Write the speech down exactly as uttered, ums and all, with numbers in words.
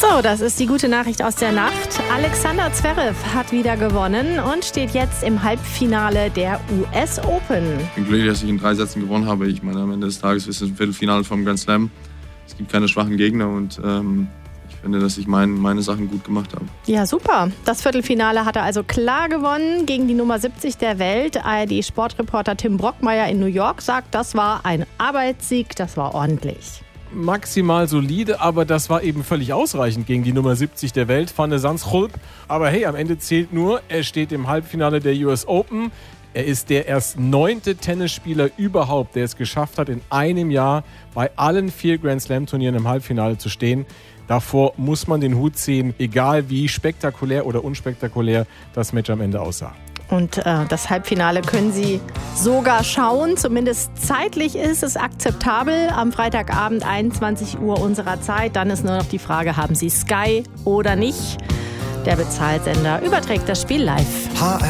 So, das ist die gute Nachricht aus der Nacht. Alexander Zverev hat wieder gewonnen und steht jetzt im Halbfinale der U S Open. Ich bin glücklich, dass ich in drei Sätzen gewonnen habe. Ich meine, am Ende des Tages ist es ein Viertelfinale vom Grand Slam. Es gibt keine schwachen Gegner und ähm, ich finde, dass ich mein, meine Sachen gut gemacht habe. Ja, super. Das Viertelfinale hat er also klar gewonnen gegen die Nummer siebzig der Welt. A R D-Sportreporter Tim Brockmeier in New York sagt, das war ein Arbeitssieg, das war ordentlich. Maximal solide, aber das war eben völlig ausreichend gegen die Nummer siebzig der Welt, Van de Zandschulp. Aber hey, am Ende zählt nur, er steht im Halbfinale der U S Open. Er ist der erst neunte Tennisspieler überhaupt, der es geschafft hat, in einem Jahr bei allen vier Grand Slam Turnieren im Halbfinale zu stehen. Davor muss man den Hut ziehen, egal wie spektakulär oder unspektakulär das Match am Ende aussah. Und äh, das Halbfinale können Sie sogar schauen. Zumindest zeitlich ist es akzeptabel. Am Freitagabend einundzwanzig Uhr unserer Zeit. Dann ist nur noch die Frage, haben Sie Sky oder nicht? Der Bezahlsender überträgt das Spiel live. H R